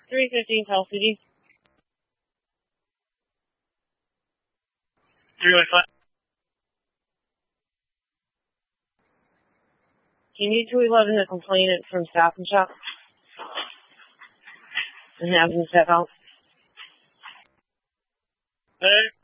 315 Pell City. 315. Can you 211 the complainant from Stop and Shop? And have them step out? Hey.